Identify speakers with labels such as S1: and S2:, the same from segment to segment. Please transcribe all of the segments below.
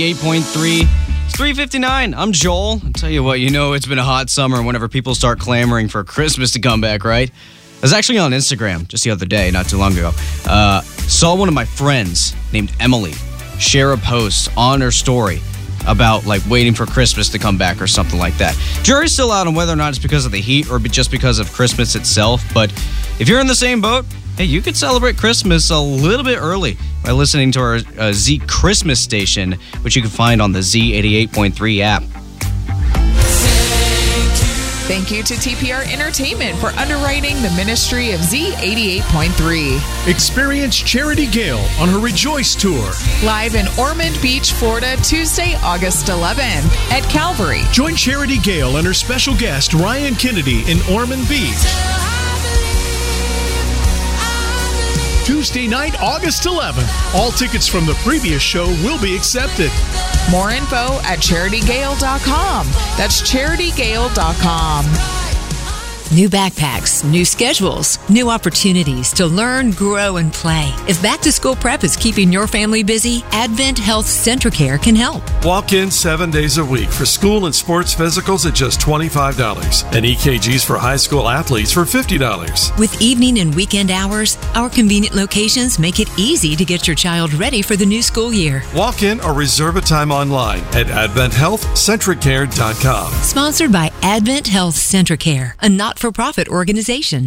S1: 8.3. It's 3:59. I'm Joel. I'll tell you what, it's been a hot summer whenever people start clamoring for Christmas to come back, right? I was actually on Instagram just the other day, not too long ago. Saw one of my friends named Emily share a post on her story about waiting for Christmas to come back or something like that. Jury's still out on whether or not it's because of the heat or just because of Christmas itself, but if you're in the same boat, hey, you could celebrate Christmas a little bit early by listening to our Z Christmas station, which you can find on the Z88.3 app.
S2: Thank you to TPR Entertainment for underwriting the ministry of Z88.3.
S3: Experience Charity Gale on her Rejoice Tour.
S2: Live in Ormond Beach, Florida, Tuesday, August 11th at Calvary.
S3: Join Charity Gale and her special guest, Ryan Kennedy, in Ormond Beach. Tuesday night, August 11th. All tickets from the previous show will be accepted.
S2: More info at CharityGale.com. That's CharityGale.com.
S4: New backpacks, new schedules, new opportunities to learn, grow, and play. If back-to-school prep is keeping your family busy, Advent Health Centricare can help.
S5: Walk in 7 days a week for school and sports physicals at just $25 and EKGs for high school athletes for $50.
S4: With evening and weekend hours, our convenient locations make it easy to get your child ready for the new school year.
S5: Walk in or reserve a time online at AdventHealthCentricare.com.
S4: Sponsored by Advent Health Centricare, a not-for-profit organization.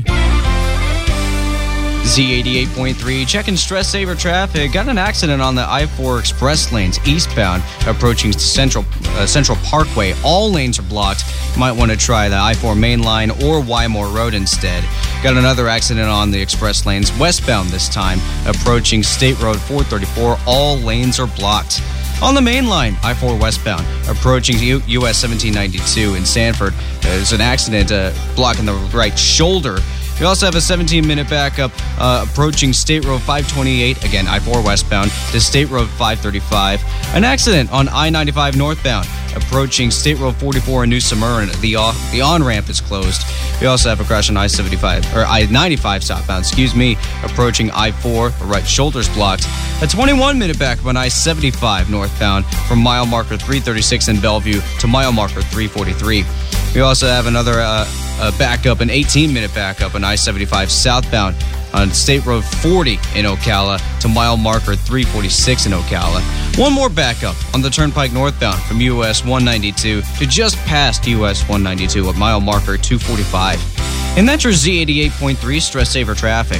S1: Z88.3, checking stress saver traffic. Got an accident on the I-4 express lanes eastbound approaching Central Parkway. All lanes are blocked. You might want to try the I-4 main line or Wymore Road instead. Got another accident on the express lanes westbound this time approaching State Road 434. All lanes are blocked. On the main line, I-4 westbound, approaching US 1792 in Sanford, there's an accident blocking the right shoulder. We also have a 17-minute backup approaching State Road 528, again, I-4 westbound, to State Road 535. An accident on I-95 northbound, approaching State Road 44 in New Smyrna. The on-ramp is closed. We also have a crash on I-95 southbound, approaching I-4. The right shoulder's blocked. A 21-minute backup on I-75 northbound from mile marker 336 in Bellevue to mile marker 343. We also have another backup, an 18-minute backup on I-75 southbound on State Road 40 in Ocala to mile marker 346 in Ocala. One more backup on the Turnpike northbound from US 192 to just past US 192 at mile marker 245. And that's your Z88.3 stress saver traffic.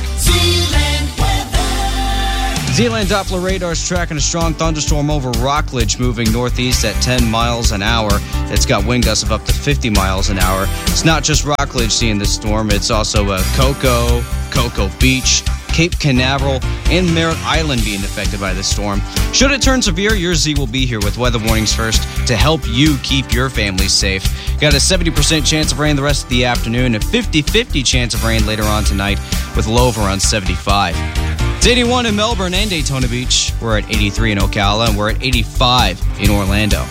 S1: Zealand Doppler radar is tracking a strong thunderstorm over Rockledge, moving northeast at 10 miles an hour. It's got wind gusts of up to 50 miles an hour. It's not just Rockledge seeing this storm. It's also Cocoa Beach, Cape Canaveral, and Merritt Island being affected by this storm. Should it turn severe, your Z will be here with weather warnings first to help you keep your family safe. Got a 70% chance of rain the rest of the afternoon, a 50-50 chance of rain later on tonight with a low of around 75. It's 81 in Melbourne and Daytona Beach. We're at 83 in Ocala, and we're at 85 in Orlando.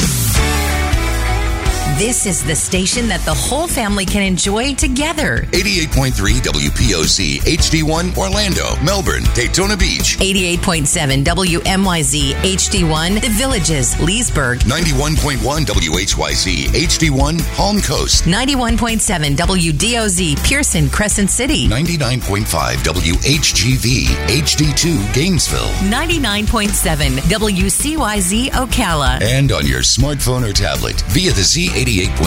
S6: This is the station that the whole family can enjoy together.
S7: 88.3 WPOC HD1 Orlando, Melbourne, Daytona Beach.
S6: 88.7 WMYZ HD1 The Villages, Leesburg.
S7: 91.1 WHYZ HD1 Palm Coast.
S6: 91.7 WDOZ Pearson, Crescent City.
S7: 99.5 WHGV HD2 Gainesville.
S6: 99.7 WCYZ Ocala.
S7: And on your smartphone or tablet via the Z88.3